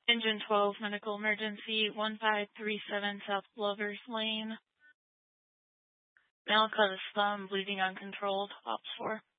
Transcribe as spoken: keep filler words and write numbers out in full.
Engine twelve, medical emergency, one five three seven South Glover's Lane. Male cut his thumb, bleeding uncontrolled. Ops four.